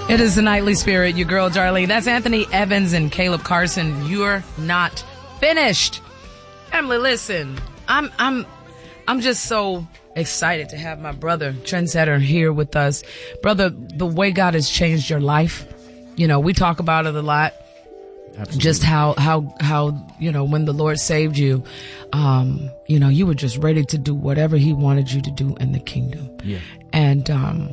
It is the Nightly Spirit, your girl Darlene. That's Anthony Evans and Caleb Carson. You're not finished. Emily, listen, I'm just so excited to have my brother Trendsetter here with us. Brother, the way God has changed your life, you know, we talk about it a lot. Absolutely. Just how you know, when the Lord saved you, you know, you were just ready to do whatever he wanted you to do in the kingdom. Yeah. And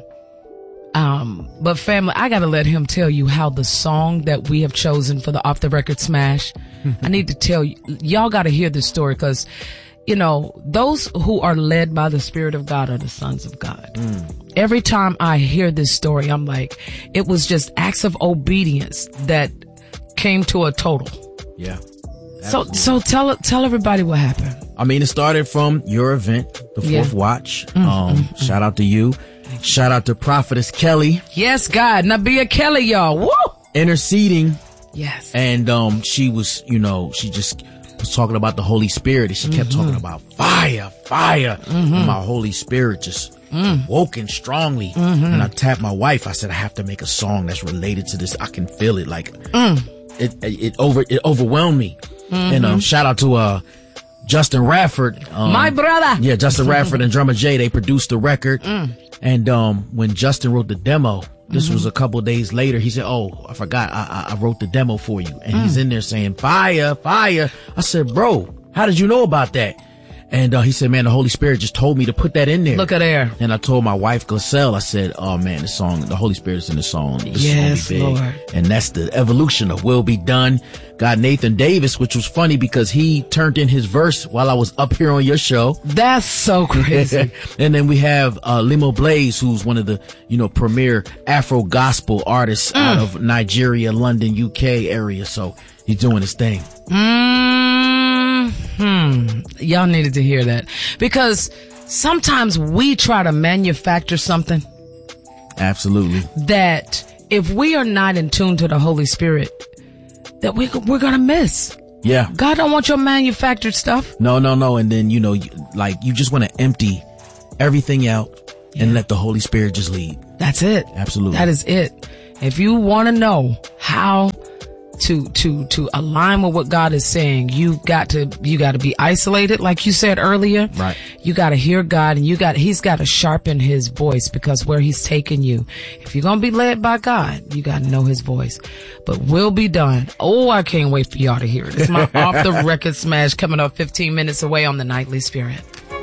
but family, I gotta let him tell you how the song that we have chosen for the Off the Record Smash, I need to tell you, y'all gotta hear this story, because, you know, those who are led by the Spirit of God are the sons of God. Every time I hear this story, I'm like, it was just acts of obedience that came to a total. Yeah. Absolutely. So tell everybody what happened. I mean, it started from your event, the Fourth Watch. Shout out to you. Shout out to Prophetess Kelly. Yes, God. Nabia Kelly, y'all. Woo! Interceding. Yes. And she was, you know, she just was talking about the Holy Spirit, and she kept talking about fire. And my Holy Spirit just woken strongly. And I tapped my wife. I said, I have to make a song that's related to this. I can feel it. Like, it overwhelmed me. And shout out to Justin Radford, my brother. Yeah, Justin Radford and Drummer Jay, they produced the record. And when Justin wrote the demo, this was a couple of days later, he said, oh, I forgot, I wrote the demo for you. And he's in there saying, fire. I said, bro, how did you know about that? And he said, man, the Holy Spirit just told me to put that in there. Look at there. And I told my wife, Glicelle, I said, oh man, the song, the Holy Spirit's in the song. This yes, is gonna be big. Lord. And that's the evolution of Will Be Done. Got Nathan Davis, which was funny because he turned in his verse while I was up here on your show. That's so crazy. And then we have Limo Blaze, who's one of the, you know, premier Afro gospel artists out of Nigeria, London, UK area. So he's doing his thing. Y'all needed to hear that, because sometimes we try to manufacture something. Absolutely. That if we are not in tune to the Holy Spirit, that we're gonna miss. Yeah. God don't want your manufactured stuff. No. And then, you know, you just want to empty everything out and let the Holy Spirit just lead. That's it. Absolutely. That is it. If you want to know how to align with what God is saying, you got to be isolated, like you said earlier. Right. You got to hear God, and he's got to sharpen his voice, because where he's taking you, if you're going to be led by God, you got to know his voice. But Will Be Done. Oh, I can't wait for y'all to hear it. It's my Off the Record Smash, coming up 15 minutes away on the Nightly Spirit.